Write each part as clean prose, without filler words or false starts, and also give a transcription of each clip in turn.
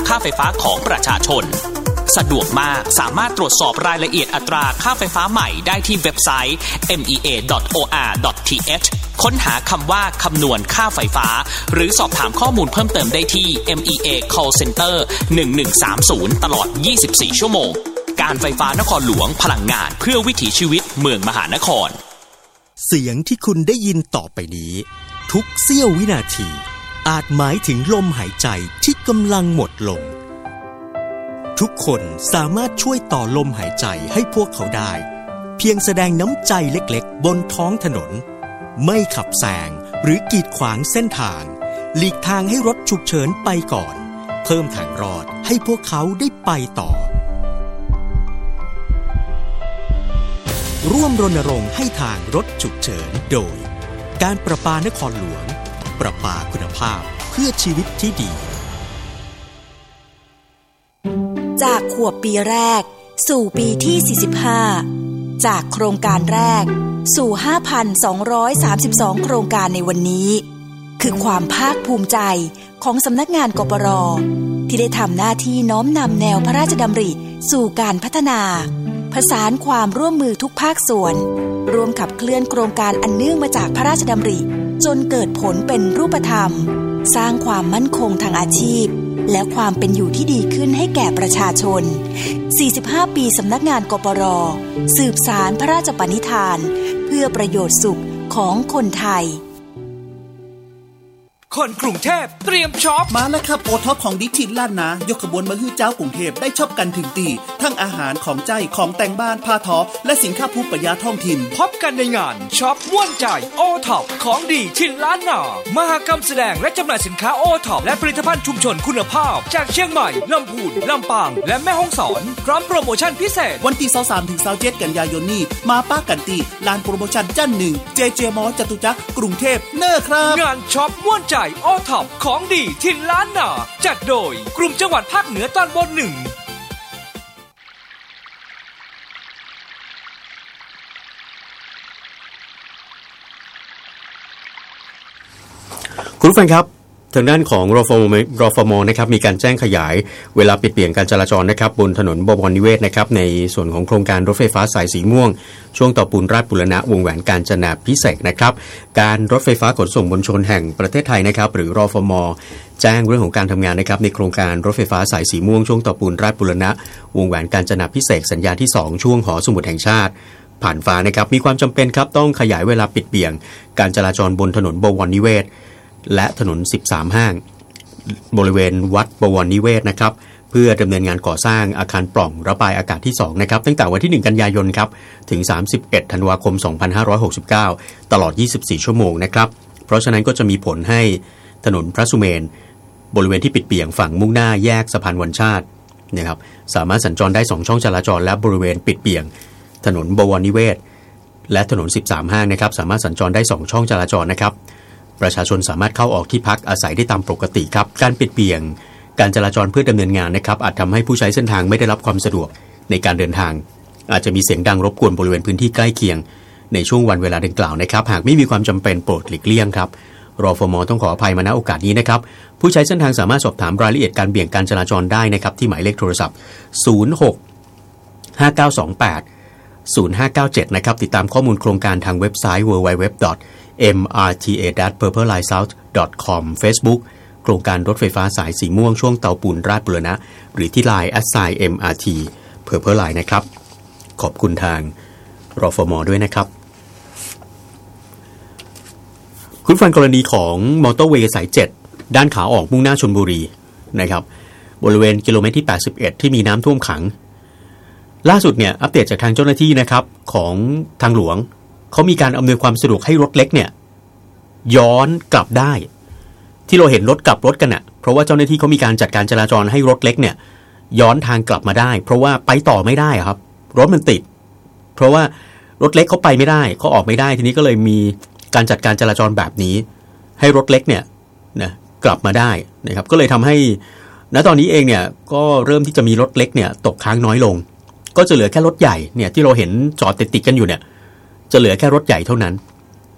ค่าไฟฟ้าของประชาชนสะดวกมากสามารถตรวจสอบรายละเอียดอัตราค่าไฟฟ้าใหม่ได้ที่เว็บไซต์ mea.or.th ค้นหาคำว่าคำนวณค่าไฟฟ้าหรือสอบถามข้อมูลเพิ่มเติมได้ที่ MEA Call Center 1130 ตลอด 24 ชั่วโมงการไฟฟ้านครหลวงพลังงานเพื่อวิถีชีวิตเมืองมหานครเสียงที่คุณได้ยินต่อไปนี้ทุกเสี้ยววินาทีอาจหมายถึงลมหายใจที่กำลังหมดลงทุกคนสามารถช่วยต่อลมหายใจให้พวกเขาได้เพียงแสดงน้ำใจเล็กๆบนท้องถนนไม่ขับแซงหรือกีดขวางเส้นทางหลีกทางให้รถฉุกเฉินไปก่อนเพิ่มทางรอดให้พวกเขาได้ไปต่อร่วมรณรงค์ให้ทางรถฉุกเฉินโดยการประปานครหลวงประปาคุณภาพเพื่อชีวิตที่ดีจากขวบปีแรกสู่ปีที่45จากโครงการแรกสู่ 5,232 โครงการในวันนี้คือความภาคภูมิใจของสำนักงานกปร.ที่ได้ทำหน้าที่น้อมนำแนวพระราชดำริสู่การพัฒนาผสานความร่วมมือทุกภาคส่วนร่วมขับเคลื่อนโครงการอันเนื่องมาจากพระราชดำริจนเกิดผลเป็นรูปธรรมสร้างความมั่นคงทางอาชีพและความเป็นอยู่ที่ดีขึ้นให้แก่ประชาชน 45 ปีสำนักงานกปร.สืบสานพระราชปณิธานเพื่อประโยชน์สุขของคนไทยคนกรุงเทพเตรียมช็อปมาแล้วครับโอท็อปของดิจิล้านนายกขบวนมาฮื้อเจ้ากรุงเทพได้ช็อปกันถึงตีทั้งอาหารของใจของแต่งบ้านผ้าทอและสินค้าภูมิปัญญาท้องถิ่นพบกันในงานช็อปม่วนใจโอท็อปของดีชิ้นล้านนามหกรรมแสดงและจำหน่ายสินค้าโอท็อปและผลิตภัณฑ์ชุมชนคุณภาพจากเชียงใหม่ลำพูนลำปางและแม่ฮ่องสอนพร้อมโปรโมชั่นพิเศษวันที่ 23-27 กันยายนนี้มาป้ากันตีลานโปรโมชั่นจันหนึ่ง JJ Mall จตุจักรกรุงเทพเน้อครับงานช็อปม่วนใจโอท็อปของดีถิ่นล้านนาจัดโดยกลุ่มจังหวัดภาคเหนือตอนบน1 คุณผู้ฟังครับทางด้านของรฟม.นะครับมีการแจ้งขยายเวลาปิดเปลี่ยนการจราจรนะครับบนถนนบวรนิเวศนะครับในส่วนของโครงการรถไฟฟ้าสายสีม่วงช่วงต่อปูนราชบุรณะวงแหวนกาญจนาภิเษกนะครับการรถไฟฟ้าขนส่งมวลชนแห่งประเทศไทยนะครับหรือรฟม.แจ้งเรื่องของการทำงานนะครับในโครงการรถไฟฟ้าสายสีม่วงช่วงต่อปูนราชบุรณะวงแหวนกาญจนาภิเษกสัญญาที่2ช่วงหอสมุดแห่งชาติผ่านฟ้านะครับมีความจำเป็นครับต้องขยายเวลาปิดเบี่ยงการจราจรบนถนนบวรนิเวศและถนน13ห้างบริเวณวัดบวรนิเวศนะครับเพื่อดำเนินงานก่อสร้างอาคารปล่องระบายอากาศที่2นะครับตั้งแต่วันที่1กันยายนครับถึง31ธันวาคม2569ตลอด24ชั่วโมงนะครับเพราะฉะนั้นก็จะมีผลให้ถนนพระสุเมนบริเวณที่ปิดเบี่ยงฝั่งมุ่งหน้าแยกสะพานวันชาตินะครับสามารถสัญจรได้2ช่องจราจรและบริเวณปิดเบี่ยงถนนบวรนิเวศและถนน13ห้างนะครับสามารถสัญจรได้2ช่องจราจรนะครับประชาชนสามารถเข้าออกที่พักอาศัยได้ตามปกติครับการปิดเบี่ยงการจราจรเพื่อดำเนินงานนะครับอาจทำให้ผู้ใช้เส้นทางไม่ได้รับความสะดวกในการเดินทางอาจจะมีเสียงดังรบกวนบริเวณพื้นที่ใกล้เคียงในช่วงวันเวลาดังกล่าวนะครับหากไม่มีความจำเป็นโปรดหลีกเลี่ยงครับรฟม.ต้องขออภัยมาณโอกาสนี้นะครับผู้ใช้เส้นทางสามารถสอบถามรายละเอียดการเบี่ยงการจราจรได้นะครับที่หมายเลขโทรศัพท์06 5928 0597นะครับติดตามข้อมูลโครงการทางเว็บไซต์ www.mrta-purplelinesouth.com Facebook โครงการรถไฟฟ้าสายสีม่วงช่วงเตาปูนราชบุรณะหรือที่ LINE @MRT Purple Line นะครับขอบคุณทางรฟม.ด้วยนะครับคุณฟังกรณีของมอเตอร์เวย์สาย7ด้านขาออกมุ่งหน้าชลบุรีนะครับบริเวณกิโลเมตรที่81ที่มีน้ำท่วมขังล่าสุดเนี่ยอัปเดตจากทางเจ้าหน้าที่นะครับของทางหลวงเขามีการอำนวยความสะดวกให้รถเล็กเนี่ยย้อนกลับได้ที่เราเห็นรถกลับรถกันน่ะเพราะว่าเจ้าหน้าที่เขามีการจัดการจราจรให้รถเล็กเนี่ยย้อนทางกลับมาได้เพราะว่าไปต่อไม่ได้ครับรถมันติดเพราะว่ารถเล็กเขาไปไม่ได้เขาออกไม่ได้ทีนี้ก็เลยมีการจัดการจราจรแบบนี้ให้รถเล็กเนี่ยนะกลับมาได้นะครับก็เลยทำให้ณตอนนี้เองเนี่ยก็เริ่มที่จะมีรถเล็กเนี่ยตกค้างน้อยลงก็จะเหลือแค่รถใหญ่เนี่ยที่เราเห็นจอดติดกันอยู่เนี่ยจะเหลือแค่รถใหญ่เท่านั้น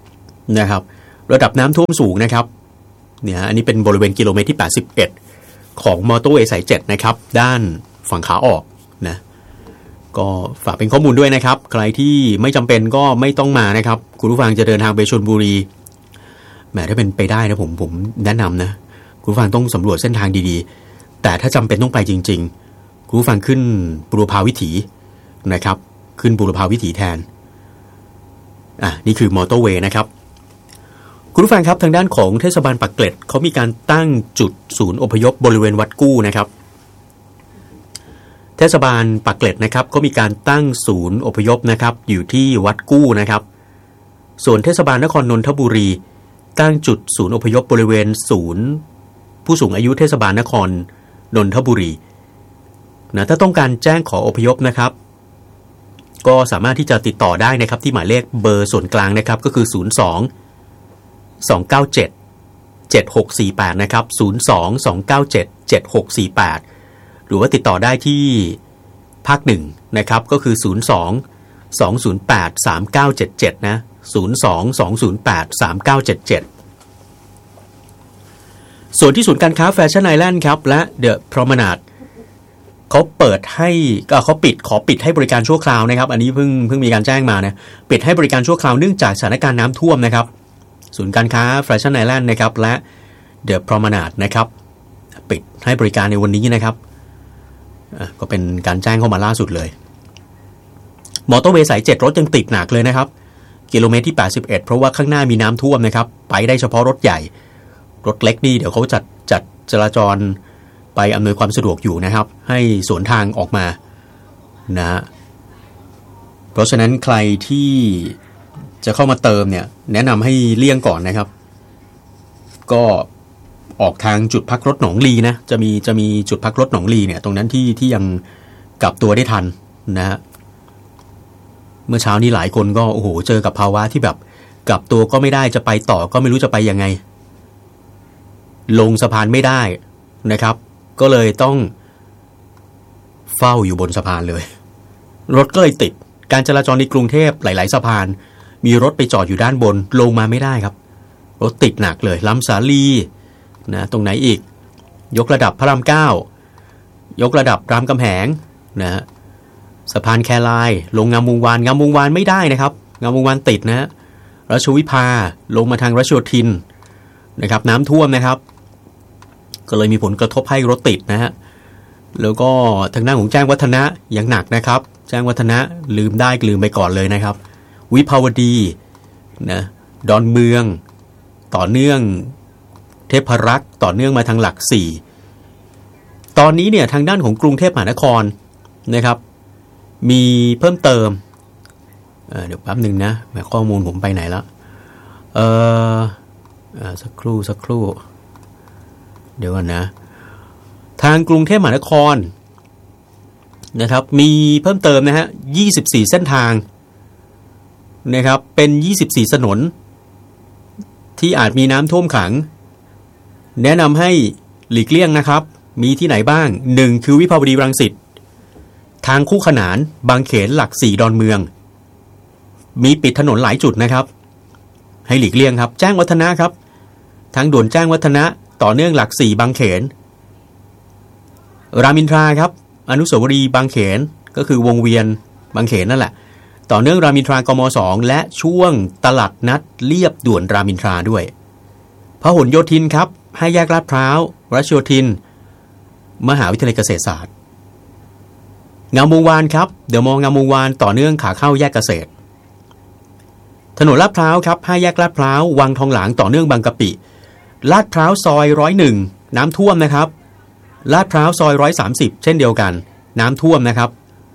นะครับระดับน้ำท่วมสูงนะครับเนี่ยอันนี้เป็นบริเวณกิโลเมตรที่81 ของมอเตอร์เวย์สาย7นะครับด้านฝั่งขาออกนะก็ฝากเป็นข้อมูลด้วยนะครับใครที่ไม่จำเป็นก็ไม่ต้องมานะครับคุณผู้ฟังจะเดินทางไปชลบุรีแหมถ้าเป็นไปได้นะผมแนะนำนะคุณผู้ฟังต้องสำรวจเส้นทางดีๆแต่ถ้าจำเป็นต้องไปจริงๆคุณผู้ฟังขึ้นบุรพาวิถีนะครับขึ้นบุรพาวิถีแทนนี่คือมอเตอร์เวย์นะครับคุณผู้ฟังครับทางด้านของเทศบาลปากเกร็ดเขามีการตั้งจุดศูนย์อพยพบริเวณวัดกู้นะครับเทศบาลปากเกร็ดนะครับก็มีการตั้งศูนย์อพยพนะครับอยู่ที่วัดกู้นะครับส่วนเทศบาลนครนนทบุรีตั้งจุดศูนย์อพยพบริเวณศูนย์ผู้สูงอายุเทศบาลนครนนทบุรีนะถ้าต้องการแจ้งขออพยพนะครับก็สามารถที่จะติดต่อได้นะครับที่หมายเลขเบอร์ส่วนกลางนะครับก็คือ02-297-7648นะครับ02-297-7648หรือว่าติดต่อได้ที่ภาค1นะครับก็คือ02-208-3977นะ02-208-3977ส่วนที่ศูนย์การค้าแฟชั่นไอแลนด์ครับและเดอะพรอมนาดเขาขอปิดให้บริการชั่วคราวนะครับอันนี้เพิ่งมีการแจ้งมานะปิดให้บริการชั่วคราวเนื่องจากสถานการณ์น้ำท่วมนะครับศูนย์การค้าแฟชั่นไอแลนด์นะครับและเดอะพรอมนาดนะครับปิดให้บริการในวันนี้นะครับก็เป็นการแจ้งเข้ามาล่าสุดเลยมอเตอร์เวย์สาย7รถยังติดหนักเลยนะครับกิโลเมตรที่81เพราะว่าข้างหน้ามีน้ำท่วมนะครับไปได้เฉพาะรถใหญ่รถเล็กนี่เดี๋ยวเขาจัดจราจรไปอำนวยความสะดวกอยู่นะครับให้สวนทางออกมานะเพราะฉะนั้นใครที่จะเข้ามาเติมเนี่ยแนะนำให้เลี่ยงก่อนนะครับก็ออกทางจุดพักรถหนองลีนะจะมีจุดพักรถหนองลีเนี่ยตรงนั้นที่ยังกลับตัวได้ทันนะฮะเมื่อเช้านี้หลายคนก็โอ้โหเจอกับภาวะที่แบบกลับตัวก็ไม่ได้จะไปต่อก็ไม่รู้จะไปยังไงลงสะพานไม่ได้นะครับก็เลยต้องเฝ้าอยู่บนสะพานเลยรถก็เลยติดการจราจรในกรุงเทพหลายๆสะพานมีรถไปจอดอยู่ด้านบนลงมาไม่ได้ครับรถติดหนักเลยลำสาลีนะตรงไหนอีกยกระดับพระราม9ยกระดับรามคำแหงนะสะพานแครายลงงามวงวานไม่ได้นะครับงามวงวานติดนะรัชวิภาลงมาทางรัชโยธินนะครับน้ำท่วมนะครับก็เลยมีผลกระทบให้รถติดนะฮะแล้วก็ทางด้านของแจ้งวัฒนะยังหนักนะครับแจ้งวัฒนะลืมไปก่อนเลยนะครับวิภาวดีนะดอนเมืองต่อเนื่องเทพรักษ์ต่อเนื่องมาทางหลัก4ตอนนี้เนี่ยทางด้านของกรุงเทพมหานครนะครับมีเพิ่มเติมเดี๋ยวแป๊บนึงนะข้อมูลผมไปไหนแล้วสักครู่เดี๋ยวก่อนนะทางกรุงเทพมหานครนะครับมีเพิ่มเติมนะฮะ24เส้นทางนะครับเป็น24ถนนที่อาจมีน้ำท่วมขังแนะนำให้หลีกเลี่ยงนะครับมีที่ไหนบ้าง1คือวิภาวดีรังสิตทางคู่ขนานบางเขนหลัก4ดอนเมืองมีปิดถนนหลายจุดนะครับให้หลีกเลี่ยงครับแจ้งวัฒนะครับทางด่วนแจ้งวัฒนะต่อเนื่องหลัก4บางเขนรามอินทราครับอนุสาวรีย์บางเขนก็คือวงเวียนบางเขนนั่นแหละต่อเนื่องรามอินทรากม2และช่วงตลาดนัดเลียบด่วนรามอินทราด้วยพหลโยธินครับให้แยกลาดพร้าวรัชโยธินมหาวิทยาลัยเกษตรศาสตร์งามวงวานครับเดี๋ยวมองงามวงวานต่อเนื่องขาเข้าแยกเกษตรถนนลาดพร้าวครับ5แยกลาดพร้าววังทองหลางต่อเนื่องบางกะปิลาดพร้าวซอย101น้ำท่วมนะครับลาดพร้าวซอย130เช่นเดียวกันน้ำท่วมนะครับ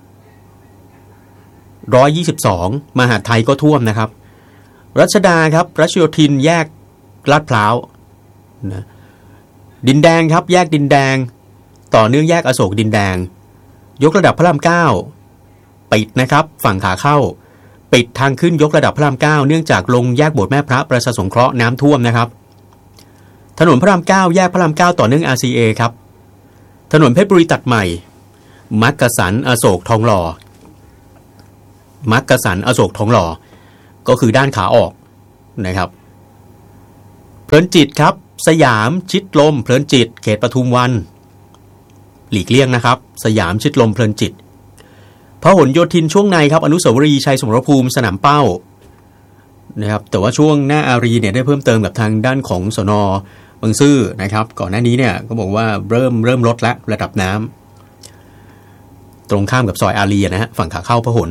122มหาดไทยก็ท่วมนะครับรัชดาครับรัชโยธินแยกลาดพร้าวนะดินแดงครับแยกดินแดงต่อเนื่องแยกอโศกดินแดงยกระดับพระราม9ปิดนะครับฝั่งขาเข้าปิดทางขึ้นยกระดับพระราม9เนื่องจากลงแยกโบสถ์แม่พระประชาสงเคราะห์น้ำท่วมนะครับถนนพระราม9แยกพระราม9ต่อเนื่อง RCA ครับถนนเพชรบุรีตัดใหม่มักกะสันอโศกทองหล่อมักกะสันอโศกทองหล่อก็คือด้านขาออกนะครับเพลินจิตครับสยามชิดลมเพลินจิตเขตปทุมวันหลีกเลี่ยงนะครับสยามชิดลมเพลินจิตพหลโยธินช่วงในครับอนุสาวรีย์ชัยสมรภูมิสนามเป้านะครับแต่ว่าช่วงหน้าอารีเนี่ยได้เพิ่มเติมกับทางด้านของสน.บางซื่อนะครับก่อนหน้านี้เนี่ยก็บอกว่าเริ่มลดแล้วระดับน้ำตรงข้ามกับซอยอารีนะฮะฝั่งขาเข้าพหล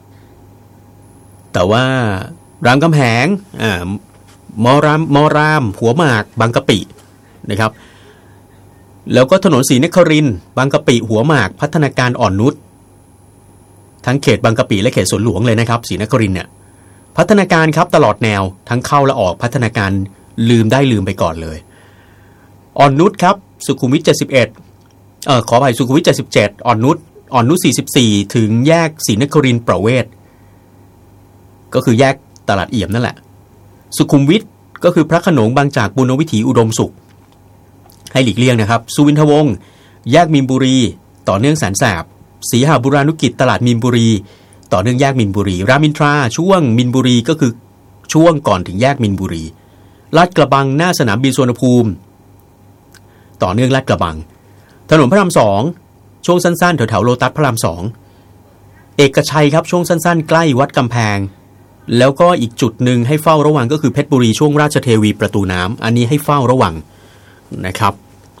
แต่ว่ารามคำแหงมอรามหัวหมากบางกะปินะครับแล้วก็ถนนศรีนครินทร์บางกะปิหัวหมากพัฒนาการอ่อนนุชทั้งเขตบางกะปิและเขตสวนหลวงเลยนะครับศรีนครินทร์เนี่ยพัฒนาการครับตลอดแนวทั้งเข้าและออกพัฒนาการลืมไปก่อนเลยอ่อนนุชครับสุขุมวิท71ขออภัยสุขุมวิท77อ่อนนุช44ถึงแยกศรีนครินทร์ประเวศก็คือแยกตลาดเอี่ยมนั่นแหละสุขุมวิทก็คือพระโขนงบางจากบุญวิถีอุดมสุขให้หลีกเลี่ยงนะครับสุวินทวงศ์แยกมีนบุรีต่อเนื่องแสนแสบศรีหบุรานุกิจตลาดมีนบุรีต่อเนื่องแยกมีนบุรีรามอินทราช่วงมีนบุรีก็คือช่วงก่อนถึงแยกมีนบุรีลาดกระบังหน้าสนามบินสุวรรณภูมิต่อเนื่องลาดกระบังถนนพระราม2ช่วงสั้นๆแถวๆโลตัสพระราม2เอกชัยครับช่วงสั้นๆใกล้วัดกำแพงแล้วก็อีกจุดหนึ่งให้เฝ้าระวังก็คือเพชรบุรีช่วงราชเทวีประตูน้ำอันนี้ให้เฝ้าระวังนะครับ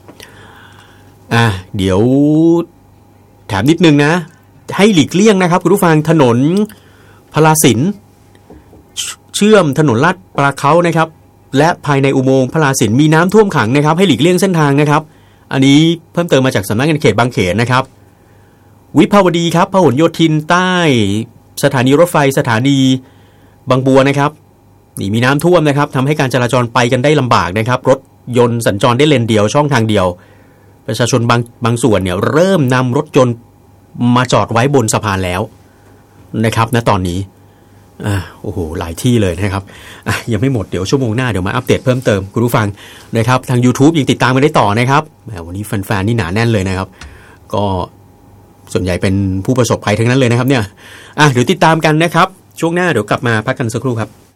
เดี๋ยวแถมนิดนึงนะให้หลีกเลี่ยงนะครับคุณผู้ฟังถนนพลาสินเชื่อมถนนลาดปลาเขานะครับและภายในอุโมงค์พลาสินมีน้ำท่วมขังนะครับให้หลีกเลี่ยงเส้นทางนะครับอันนี้เพิ่มเติมมาจากสำนักงานเขตบางเขนนะครับวิภาวดีครับพหลโยธินใต้สถานีรถไฟสถานีบางบัวนะครับนี่มีน้ำท่วมนะครับทำให้การจราจรไปกันได้ลำบากนะครับรถยนต์สัญจรได้เลนเดียวช่องทางเดียวประชาชนบางส่วนเนี่ยเริ่มนำรถยนต์มาจอดไว้บนสะพานแล้วนะครับณตอนนี้โอ้โหหลายที่เลยนะครับยังไม่หมดเดี๋ยวชั่วโมงหน้าเดี๋ยวมาอัปเดตเพิ่มเติมคุณผู้ฟังนะครับทาง YouTube ยังติดตามกันได้ต่อนะครับวันนี้แฟนๆนี่หนาแน่นเลยนะครับก็ส่วนใหญ่เป็นผู้ประสบภัยทั้งนั้นเลยนะครับเนี่ยเดี๋ยวติดตามกันนะครับช่วงหน้าเดี๋ยวกลับมาพักกันสักครู่ครับ